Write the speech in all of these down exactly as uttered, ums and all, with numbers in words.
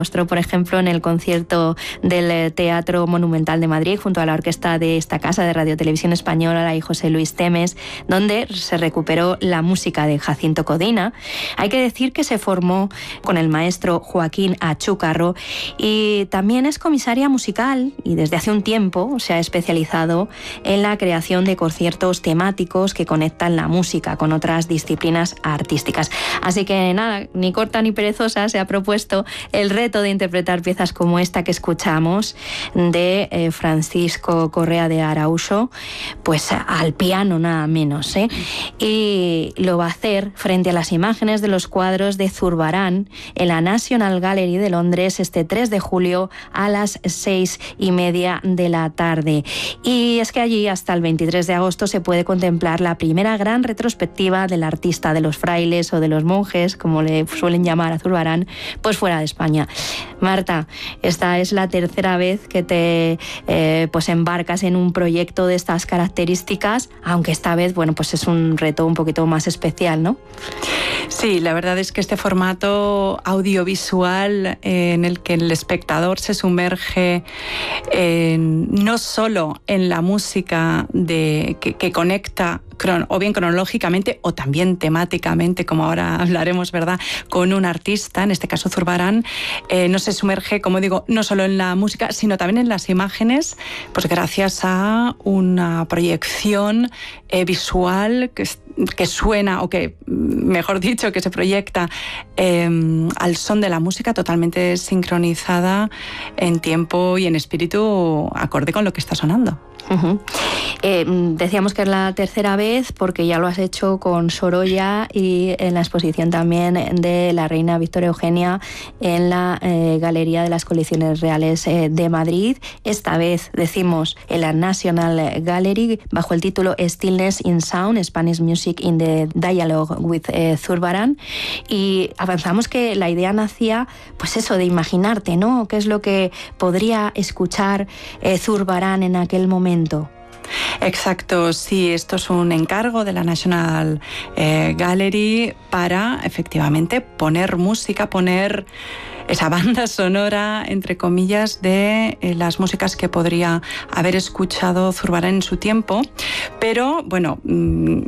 Mostró, por ejemplo, en el concierto del Teatro Monumental de Madrid junto a la orquesta de esta casa de Radio Televisión Española y José Luis Temes, donde se recuperó la música de Jacinto Codina. Hay que decir que se formó con el maestro Joaquín Achúcarro y también es comisaria musical y desde hace un tiempo se ha especializado en la creación de conciertos temáticos que conectan la música con otras disciplinas artísticas. Así que nada, ni corta ni perezosa se ha propuesto el reto de interpretar piezas como esta que escuchamos de eh, Francisco Correa de Arauxo, pues al piano nada menos, ¿eh? Y lo va a hacer frente a las imágenes de los cuadros de Zurbarán en la National Gallery de Londres este tres de julio a las seis y media de la tarde. Y es que allí hasta el veintitrés de agosto se puede contemplar la primera gran retrospectiva del artista de los frailes o de los monjes, como le suelen llamar a Zurbarán, pues fuera de España. Marta, esta es la tercera vez que te eh, pues embarcas en un proyecto de estas características, aunque esta vez, bueno, pues es un reto un poquito más especial, ¿no? Sí, la verdad es que este formato audiovisual eh, en el que el espectador se sumerge eh, no solo en la música de, que, que conecta o bien cronológicamente o también temáticamente, como ahora hablaremos, ¿verdad?, con un artista, en este caso Zurbarán, eh, no se sumerge, como digo, no solo en la música, sino también en las imágenes, pues gracias a una proyección eh, visual que, que suena, o que, mejor dicho, que se proyecta eh, al son de la música, totalmente sincronizada en tiempo y en espíritu, acorde con lo que está sonando. Uh-huh. Eh, decíamos que es la tercera vez porque ya lo has hecho con Sorolla y en la exposición también de la Reina Victoria Eugenia en la eh, Galería de las Colecciones Reales eh, de Madrid. Esta vez, decimos, en la National Gallery bajo el título Stillness in Sound, Spanish Music in the Dialogue with eh, Zurbarán. Y avanzamos que la idea nacía, pues eso, de imaginarte, ¿no? ¿Qué es lo que podría escuchar eh, Zurbarán en aquel momento? Exacto, sí, esto es un encargo de la National eh, Gallery para efectivamente poner música, poner esa banda sonora, entre comillas, de eh, las músicas que podría haber escuchado Zurbarán en su tiempo. Pero, bueno, mmm,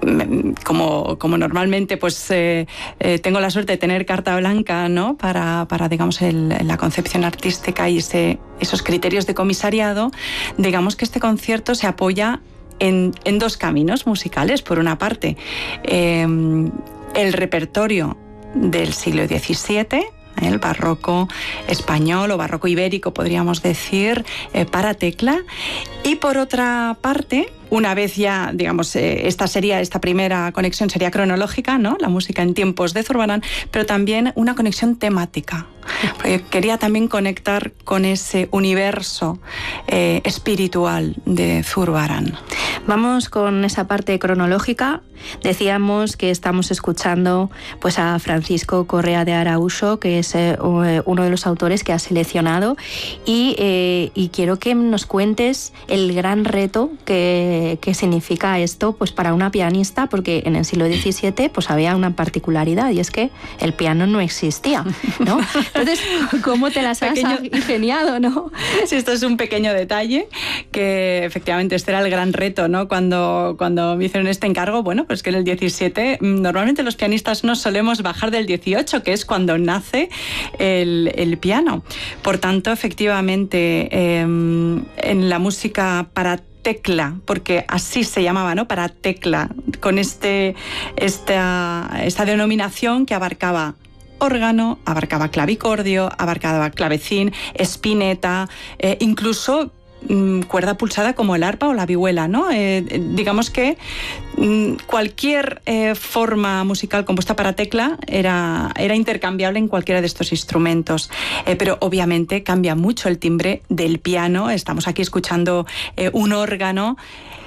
como, como normalmente pues eh, eh, tengo la suerte de tener carta blanca, ¿no?, para, para digamos, el, la concepción artística y ese, esos criterios de comisariado, digamos que este concierto se apoya en, en dos caminos musicales. Por una parte, eh, el repertorio del siglo diecisiete, el barroco español o barroco ibérico, podríamos decir, eh, para tecla. Y por otra parte, una vez ya, digamos, eh, esta sería, esta primera conexión sería cronológica, ¿no?, la música en tiempos de Zurbarán, pero también una conexión temática, porque quería también conectar con ese universo eh, espiritual de Zurbarán. Vamos con esa parte cronológica. Decíamos que estamos escuchando pues a Francisco Correa de Arauxo, que es eh, uno de los autores que ha seleccionado, y, eh, y quiero que nos cuentes el gran reto que, que significa esto pues para una pianista, porque en el siglo diecisiete pues había una particularidad, y es que el piano no existía, ¿no? Entonces, ¿cómo te las has pequeño... ingeniado, no? Sí, esto es un pequeño detalle, que efectivamente este era el gran reto, ¿no? Cuando, cuando me hicieron este encargo, bueno, pues que en el diecisiete normalmente los pianistas no solemos bajar del dieciocho, que es cuando nace el, el piano. Por tanto, efectivamente, eh, en la música para tecla, porque así se llamaba, ¿no?, para tecla, con este, esta, esta denominación que abarcaba órgano, abarcaba clavicordio, abarcaba clavecín, espineta, eh, incluso cuerda pulsada como el arpa o la vihuela, ¿no? Eh, digamos que mm, cualquier eh, forma musical compuesta para tecla era, era intercambiable en cualquiera de estos instrumentos, eh, pero obviamente cambia mucho el timbre del piano. Estamos aquí escuchando eh, un órgano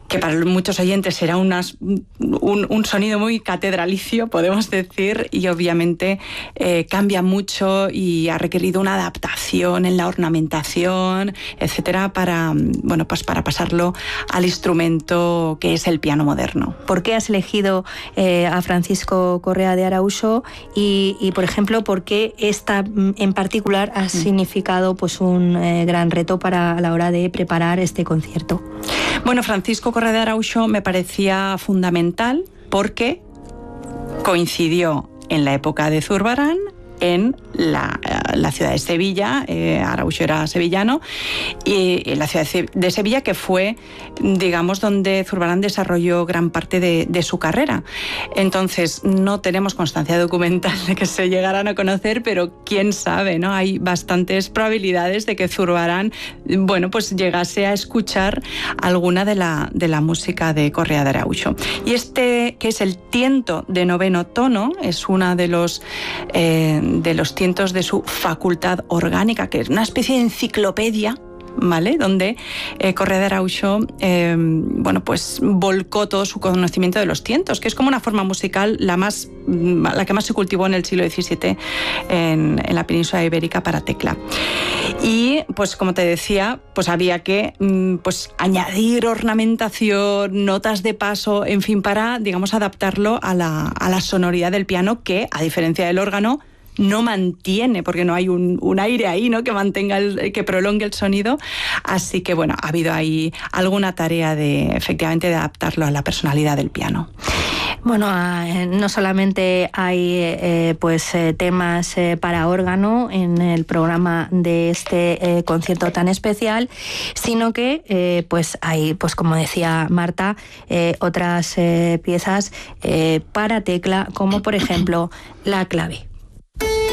que para muchos oyentes será unas, un, un sonido muy catedralicio, podemos decir, y obviamente eh, cambia mucho y ha requerido una adaptación en la ornamentación, etcétera, para, bueno, pues para pasarlo al instrumento que es el piano moderno. ¿Por qué has elegido eh, a Francisco Correa de Arauxo y, y, por ejemplo, por qué esta en particular ha significado pues un eh, gran reto para a la hora de preparar este concierto? Bueno, Francisco Correa de Arauxo me parecía fundamental porque coincidió en la época de Zurbarán en la, la ciudad de Sevilla. eh, Arauxo era sevillano, y en la ciudad de Sevilla, que fue, digamos, donde Zurbarán desarrolló gran parte de, de su carrera. Entonces, no tenemos constancia documental de que se llegaran a conocer, pero quién sabe, ¿no? Hay bastantes probabilidades de que Zurbarán, bueno, pues llegase a escuchar alguna de la, de la música de Correa de Arauxo. Y este, que es el tiento de noveno tono, es una de los eh, de los tientos de su facultad orgánica, que es una especie de enciclopedia, ¿vale? Donde eh, Correa de Arauxo eh, bueno, pues volcó todo su conocimiento de los tientos, que es como una forma musical la más la que más se cultivó en el siglo diecisiete en, en la península ibérica para tecla. Y pues como te decía, pues había que pues añadir ornamentación, notas de paso, en fin, para, digamos, adaptarlo a la, a la sonoridad del piano, que, a diferencia del órgano, no mantiene, porque no hay un, un aire ahí, ¿no?, que mantenga el, que prolongue el sonido. Así que, bueno, ha habido ahí alguna tarea de, efectivamente, de adaptarlo a la personalidad del piano. Bueno, eh, no solamente hay eh, pues eh, temas eh, para órgano en el programa de este eh, concierto tan especial, sino que eh, pues hay, pues como decía Marta, eh, otras eh, piezas eh, para tecla, como por ejemplo la clave.